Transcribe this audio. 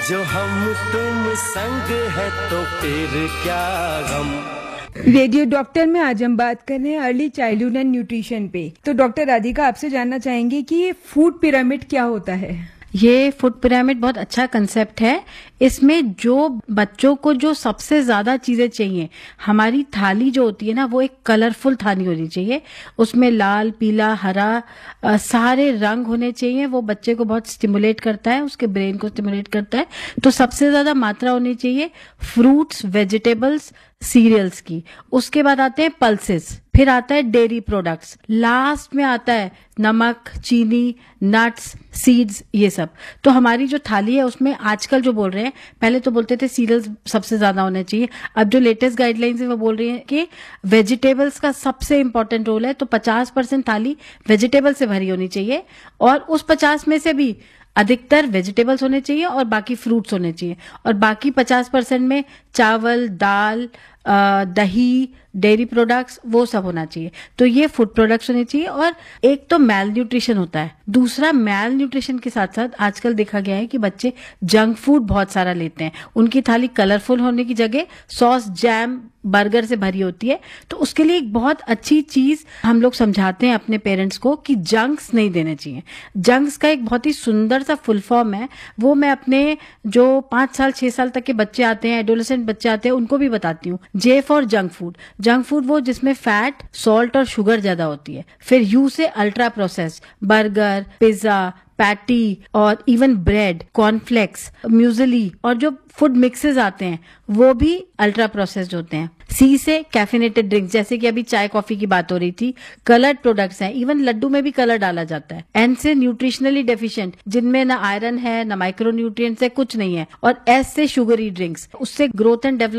जो हम तुम संग है तो फिर क्या गम। रेडियो डॉक्टर में आज हम बात कर रहे हैं अर्ली चाइल्डहुड एंड न्यूट्रिशन पे। तो डॉक्टर राधिका, आपसे जानना चाहेंगे कि ये फूड पिरामिड क्या होता है? ये फूड पिरामिड बहुत अच्छा कंसेप्ट है। इसमें जो बच्चों को जो सबसे ज्यादा चीजें चाहिए, हमारी थाली जो होती है ना, वो एक कलरफुल थाली होनी चाहिए। उसमें लाल, पीला, हरा सारे रंग होने चाहिए। वो बच्चे को बहुत स्टिमुलेट करता है, उसके ब्रेन को स्टिमुलेट करता है। तो सबसे ज्यादा मात्रा होनी चाहिए फ्रूट्स, वेजिटेबल्स, सीरियल्स की। उसके बाद आते हैं पल्सेस, फिर आता है डेयरी प्रोडक्ट्स, लास्ट में आता है नमक, चीनी, नट्स, सीड्स, ये सब। तो हमारी जो थाली है उसमें आजकल जो बोल रहे हैं, पहले तो बोलते थे सीरियल्स सबसे ज्यादा होने चाहिए, अब जो लेटेस्ट गाइडलाइंस है वो बोल रही है कि वेजिटेबल्स का सबसे इंपॉर्टेंट रोल है। तो 50% थाली वेजिटेबल से भरी होनी चाहिए, और उस 50 में से भी अधिकतर वेजिटेबल्स होने चाहिए और बाकी फ्रूट्स होने चाहिए। और बाकी 50% में चावल, दाल, दही, डेयरी प्रोडक्ट्स, वो सब होना चाहिए। तो ये फूड प्रोडक्ट्स होने चाहिए। और एक तो मैल न्यूट्रिशन होता है, दूसरा मैल न्यूट्रिशन के साथ साथ आजकल देखा गया है कि बच्चे जंक फूड बहुत सारा लेते हैं। उनकी थाली कलरफुल होने की जगह सॉस, जैम, बर्गर से भरी होती है। तो उसके लिए एक बहुत अच्छी चीज हम लोग समझाते हैं अपने पेरेंट्स को कि जंक्स नहीं देने चाहिए। जंक्स का एक बहुत ही सुंदर सा फुल फॉर्म है, वो मैं अपने जो 5 साल 6 साल तक के बच्चे आते हैं, एडोलेसेंट बच्चे आते हैं, उनको भी बताती हूँ। J for junk food. Junk food वो जिसमें फैट, सॉल्ट और शुगर ज्यादा होती है। फिर यू से ultra process, burger, pizza, patty और इवन ब्रेड, कॉर्नफ्लेक्स, म्यूजली और जो फूड मिक्सेस आते हैं वो भी अल्ट्रा प्रोसेस्ड होते हैं। सी से कैफिनेटेड ड्रिंक्स, जैसे कि अभी चाय कॉफी की बात हो रही थी, कलर्ड प्रोडक्ट्स हैं, इवन लड्डू में भी कलर डाला जाता है। एन से न्यूट्रिशनली डेफिशिएंट, जिनमें ना आयरन है, ना माइक्रो न्यूट्रिएंट्स है, कुछ नहीं है। और एस से शुगरी ड्रिंक्स, उससे ग्रोथ एंड डेवलपमेंट